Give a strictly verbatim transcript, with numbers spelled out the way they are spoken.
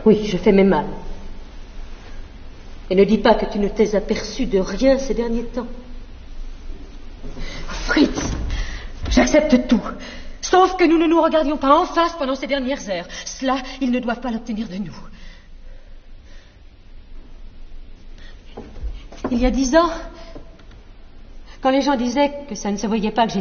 Oui, je fais mes mal. Et ne dis pas que tu ne t'es aperçu de rien ces derniers temps. Fritz, j'accepte tout. Sauf que nous ne nous regardions pas en face pendant ces dernières heures. Cela, ils ne doivent pas l'obtenir de nous. Il y a dix ans, quand les gens disaient que ça ne se voyait pas que j'étais